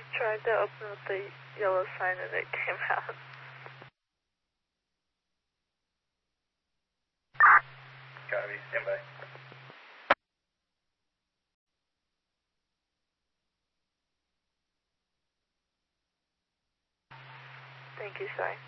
tried to open with the yellow sign and it came out. Copy, stand by. Thank you, sorry.